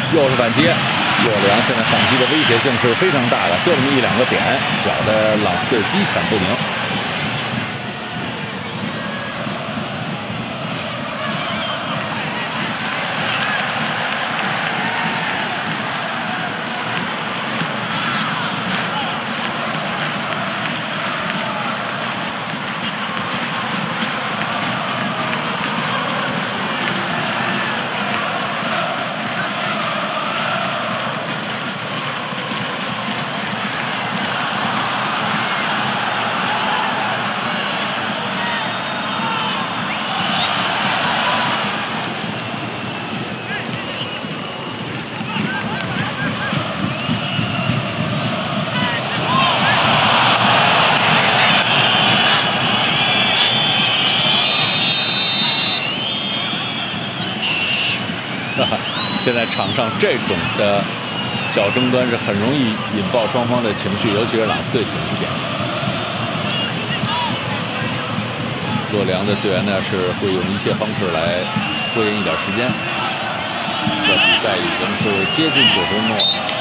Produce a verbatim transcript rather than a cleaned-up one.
又是反击，洛良现在反击的威胁性是非常大的，就这么一两个点，搅得朗斯队鸡犬不宁。 现在场上这种的小争端是很容易引爆双方的情绪，尤其是朗斯队情绪点。洛良的队员呢是会用一切方式来拖延一点时间。这比赛已经是接近九十分钟了。